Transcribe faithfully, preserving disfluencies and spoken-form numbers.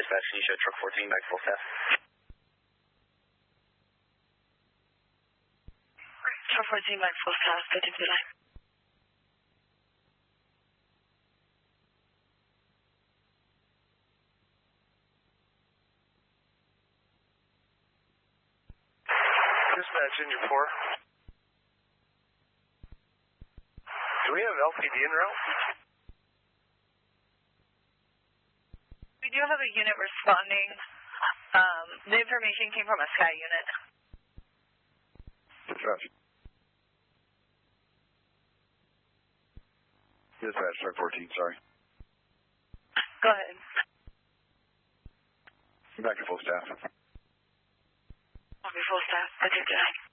Dispatch, can you show truck fourteen back full staff? Truck fourteen back full staff, good to be live. Dispatch, engine four. Do we have L P D en route? We do have a unit responding. Um, the information came from a Sky unit. Dispatch. Dispatch, truck fourteen, sorry. Go ahead. Back to full staff. I'll be full staff. Good to be live.